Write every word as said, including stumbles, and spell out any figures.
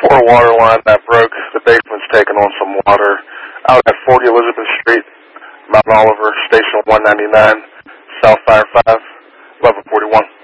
for a water line that broke. The basement's taking on some water. Out at forty Elizabeth Street, Mount Oliver, Station one ninety-nine, South Fire five, eleven forty-one.